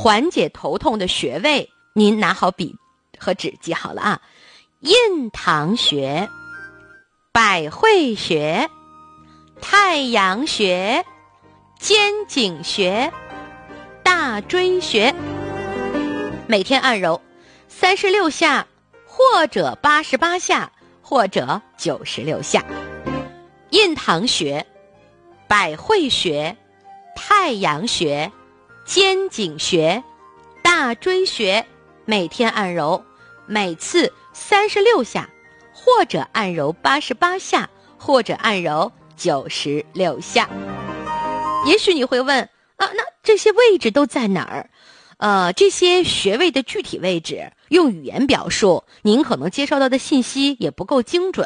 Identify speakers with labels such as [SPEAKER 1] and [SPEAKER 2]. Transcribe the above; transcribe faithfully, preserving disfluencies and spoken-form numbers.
[SPEAKER 1] 缓解头痛的穴位，您拿好笔和纸记好了啊。印堂穴、百会穴、太阳穴、肩颈穴、大椎穴，每天按揉三十六下，或者八十八下，或者九十六下。印堂穴、百会穴、太阳穴、肩颈穴、大椎穴，每天按揉，每次三十六下，或者按揉八十八下，或者按揉九十六下。也许你会问啊，那这些位置都在哪儿？呃，这些穴位的具体位置用语言表述，您可能接收到的信息也不够精准。